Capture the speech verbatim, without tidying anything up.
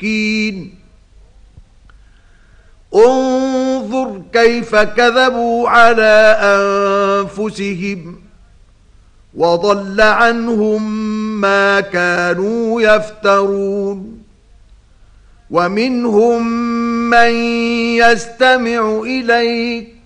مسكين انظر كيف كذبوا على أنفسهم وضل عنهم ما كانوا يفترون ومنهم من يستمع إليك